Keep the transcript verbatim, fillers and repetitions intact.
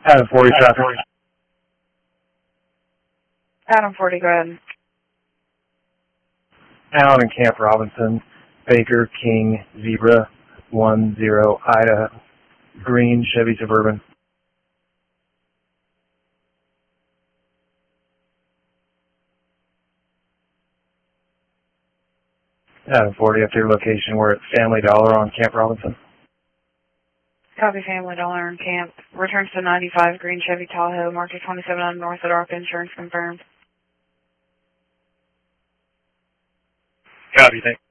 Adam forty traffic. Adam forty, go ahead. Allen and Camp Robinson, Baker, King, Zebra, one zero, Ida, Green, Chevy Suburban. Adam forty, up to your location. We're at Family Dollar on Camp Robinson. Copy, Family Dollar on Camp. Returns to ninety-five, Green Chevy Tahoe, marked twenty-seven on North at ARC Insurance confirmed. Copy, thanks.